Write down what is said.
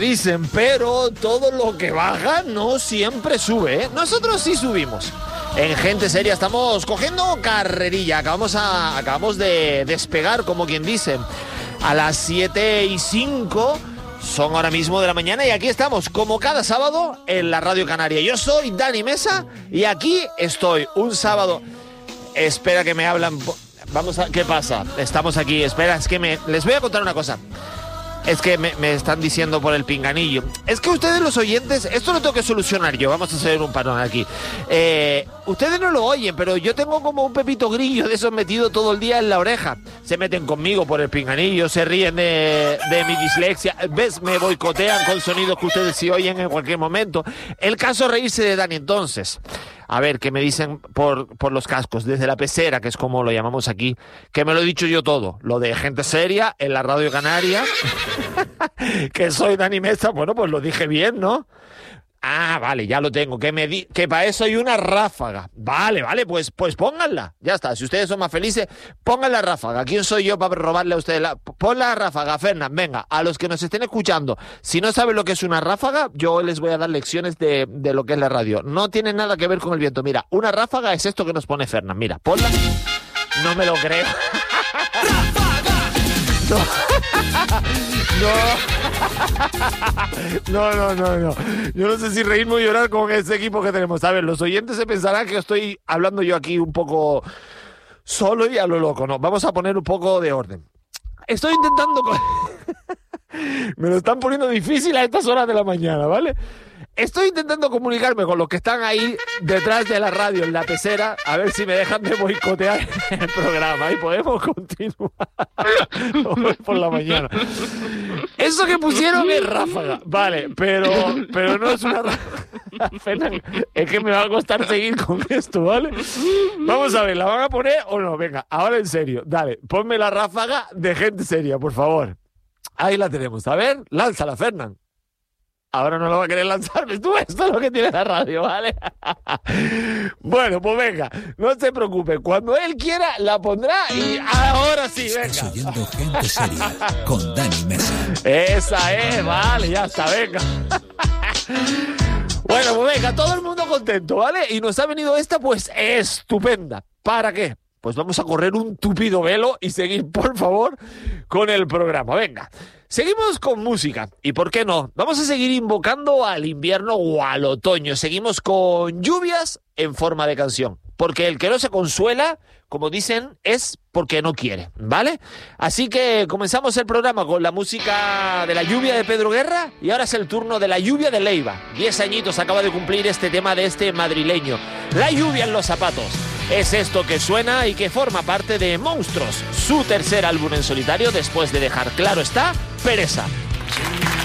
Dicen, pero todo lo que baja no siempre sube, ¿eh? Nosotros sí subimos. En Gente Seria estamos cogiendo carrerilla. Acabamos de despegar, como quien dice, a las 7:05. Son ahora mismo de la mañana y aquí estamos, como cada sábado, en la Radio Canaria. Yo soy Dani Mesa y aquí estoy un sábado. Espera que me hablan. ¿Qué pasa? Estamos aquí. Espera, es que les voy a contar una cosa. Es que me están diciendo por el pinganillo. Es que ustedes, los oyentes, esto lo tengo que solucionar yo. Vamos a hacer un parón aquí. Ustedes no lo oyen, pero yo tengo como un pepito grillo de esos metido todo el día en la oreja. Se meten conmigo por el pinganillo, se ríen de mi dislexia. ¿Ves? Me boicotean con sonidos que ustedes sí oyen en cualquier momento. El caso es reírse de Dani, entonces. A ver, ¿qué me dicen por los cascos? Desde la pecera, que es como lo llamamos aquí, que me lo he dicho yo todo. Lo de Gente Seria en la Radio Canaria, que soy Dani Mesa, bueno, pues lo dije bien, ¿no? Ah, vale, ya lo tengo, que para eso hay una ráfaga. Vale, pues pónganla, ya está. Si ustedes son más felices, pongan la ráfaga. ¿Quién soy yo para robarle a ustedes Pon la ráfaga, Fernán, venga, a los que nos estén escuchando. Si no saben lo que es una ráfaga, yo les voy a dar lecciones de lo que es la radio. No tiene nada que ver con el viento. Mira, una ráfaga es esto que nos pone Fernán. Mira, ponla. No me lo creo. No. Yo no sé si reírme o llorar con ese equipo que tenemos. A ver, los oyentes se pensarán que estoy hablando yo aquí un poco solo y a lo loco. No, vamos a poner un poco de orden. Estoy intentando... Me lo están poniendo difícil a estas horas de la mañana, ¿vale? Estoy intentando comunicarme con los que están ahí detrás de la radio, en la pecera, a ver si me dejan de boicotear el programa y podemos continuar hoy por la mañana. Eso que pusieron es ráfaga, vale, pero no es una ráfaga. Es que me va a costar seguir con esto, ¿vale? Vamos a ver, ¿la van a poner o no? Venga, ahora en serio, dale, ponme la ráfaga de Gente Seria, por favor. Ahí la tenemos, a ver, lánzala, Fernán. Ahora no lo va a querer lanzarme tú, esto es lo que tiene la radio, ¿vale? Bueno, pues venga, no se preocupe, cuando él quiera la pondrá y ahora sí, venga. Estás oyendo Gente Seria con Dani Mesa. Esa es, vale, ya está, venga. Bueno, pues venga, todo el mundo contento, ¿vale? Y nos ha venido esta, pues, estupenda. ¿Para qué? Pues vamos a correr un tupido velo y seguir, por favor, con el programa. Venga. Seguimos con música, y ¿por qué no? Vamos a seguir invocando al invierno o al otoño. Seguimos con lluvias en forma de canción, porque el que no se consuela, como dicen, es porque no quiere, ¿vale? Así que comenzamos el programa con la música de La lluvia de Pedro Guerra, y ahora es el turno de La lluvia de Leiva. 10 añitos acaba de cumplir este tema de este madrileño. La lluvia en los zapatos. Es esto que suena y que forma parte de Monstruos, su tercer álbum en solitario después de dejar, claro está, Pereza.